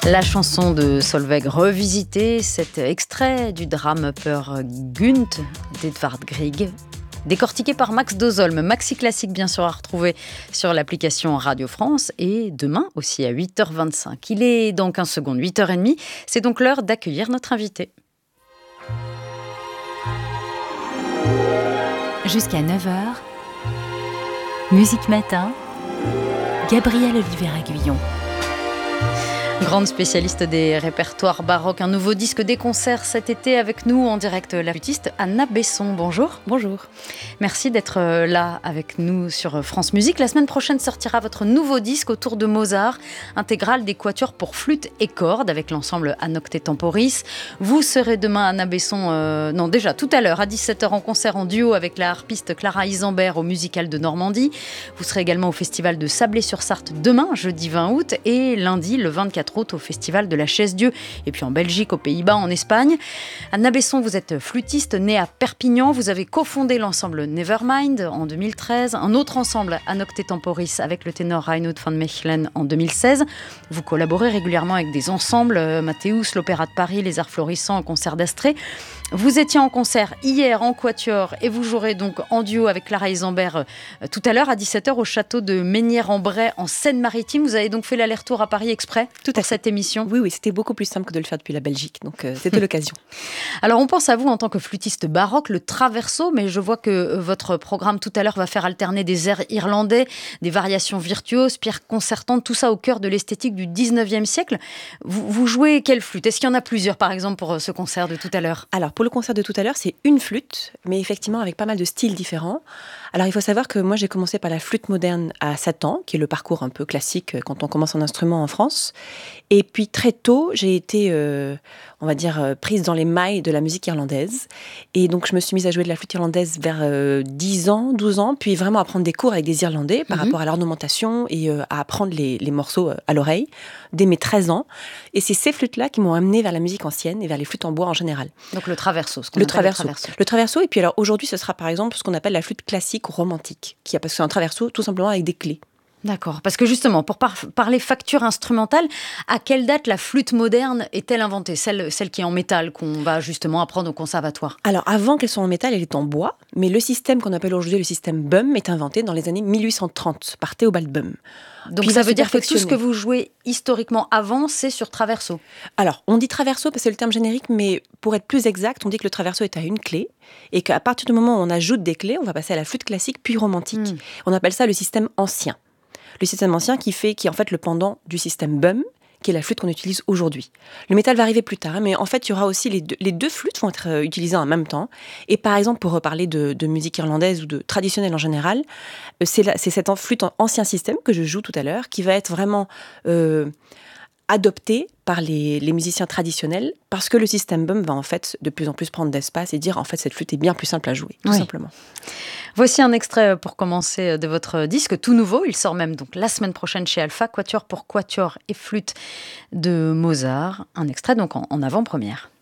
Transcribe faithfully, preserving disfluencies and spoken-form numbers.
La chanson de Solveig revisitée, cet extrait du drame Peer Gynt d'Edvard Grieg, décortiqué par Max Dozolm. Maxi Classique, bien sûr, à retrouver sur l'application Radio France et demain aussi à huit heures vingt-cinq. Il est dans quinze secondes, huit heures trente. C'est donc l'heure d'accueillir notre invité. Jusqu'à neuf heures, Musique Matin, Gabrielle Oliveira-Guillon. Grande spécialiste des répertoires baroques, un nouveau disque des concerts cet été avec nous en direct, la flûtiste Anna Besson. Bonjour. Bonjour. Merci d'être là avec nous sur France Musique. La semaine prochaine sortira votre nouveau disque autour de Mozart, intégral des quatuors pour flûte et cordes avec l'ensemble Anocte Temporis. Vous serez demain, Anna Besson, euh, non déjà tout à l'heure à dix-sept heures en concert en duo avec la harpiste Clara Isambert au Musical de Normandie. Vous serez également au Festival de Sablé-sur-Sarthe demain, jeudi vingt août, et lundi le vingt-quatre août au Festival de la Chaise-Dieu, et puis en Belgique, aux Pays-Bas, en Espagne. Anna Besson, vous êtes flûtiste, née à Perpignan. Vous avez cofondé l'ensemble Nevermind en deux mille treize, un autre ensemble, Anocte Temporis, avec le ténor Reinhard von Mechelen en deux mille seize. Vous collaborez régulièrement avec des ensembles, euh, Mathéus, l'Opéra de Paris, les Arts Florissants, un concert d'Astrée. Vous étiez en concert hier en quatuor et vous jouerez donc en duo avec Clara Isambert euh, tout à l'heure à dix-sept heures au château de Mesnières-en-Bray en Seine-Maritime. Vous avez donc fait l'aller-retour à Paris exprès Tout pour à fait. cette émission. Oui, oui, c'était beaucoup plus simple que de le faire depuis la Belgique, donc euh, c'était l'occasion. Alors on pense à vous en tant que flûtiste baroque, le traverso, mais je vois que votre programme tout à l'heure va faire alterner des airs irlandais, des variations virtuoses, pierres concertantes, tout ça au cœur de l'esthétique du dix-neuvième siècle. Vous, vous jouez quelle flûte ? Est-ce qu'il y en a plusieurs par exemple pour ce concert de tout à l'heure ? Alors pour le concert de tout à l'heure, c'est une flûte, mais effectivement avec pas mal de styles différents. Alors il faut savoir que moi j'ai commencé par la flûte moderne à sept ans, qui est le parcours un peu classique quand on commence un instrument en France. Et puis très tôt, j'ai été, euh, on va dire, euh, prise dans les mailles de la musique irlandaise. Et donc je me suis mise à jouer de la flûte irlandaise vers euh, dix ans, douze ans, puis vraiment à prendre des cours avec des Irlandais par mm-hmm. rapport à l'ornementation et euh, à apprendre les, les morceaux euh, à l'oreille dès mes treize ans. Et c'est ces flûtes-là qui m'ont amenée vers la musique ancienne et vers les flûtes en bois en général. Donc le traverso, ce qu'on le appelle traverso. le traverso. Le traverso, et puis alors aujourd'hui ce sera par exemple ce qu'on appelle la flûte classique romantique, qui a, parce que c'est un traverso tout simplement avec des clés. D'accord, parce que justement, pour par- parler facture instrumentale, à quelle date la flûte moderne est-elle inventée ? Celle, celle qui est en métal, qu'on va justement apprendre au conservatoire. Alors, avant qu'elle soit en métal, elle est en bois, mais le système qu'on appelle aujourd'hui le système Böhm est inventé dans les années mille huit cent trente par Théobald Böhm. Donc Puis ça veut dire que tout perfectionner. ce que vous jouez historiquement avant, c'est sur traverso. Alors, on dit traverso parce que c'est le terme générique, mais pour être plus exact, on dit que le traverso est à une clé et qu'à partir du moment où on ajoute des clés, on va passer à la flûte classique puis romantique. Mmh. On appelle ça le système ancien. Le système ancien qui fait, qui est en fait le pendant du système Böhm, qui est la flûte qu'on utilise aujourd'hui. Le métal va arriver plus tard, hein, mais en fait, il y aura aussi les deux, les deux flûtes vont être euh, utilisées en même temps. Et par exemple, pour reparler de, de musique irlandaise ou de traditionnelle en général, euh, c'est, la, c'est cette flûte en ancien système que je joue tout à l'heure, qui va être vraiment euh, adoptée par les, les musiciens traditionnels, parce que le système Böhm va en fait de plus en plus prendre d'espace et dire en fait cette flûte est bien plus simple à jouer, tout oui. simplement. Voici un extrait pour commencer de votre disque tout nouveau. Il sort même donc la semaine prochaine chez Alpha, Quatuor pour quatuor et flûte de Mozart. Un extrait donc en, en avant-première.